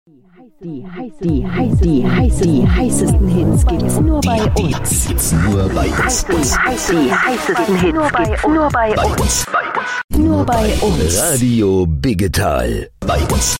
Die heißesten Hits gibt's nur bei uns. Die heißesten Hits nur bei uns. Nur bei uns. Radio Biggetal. Bei uns.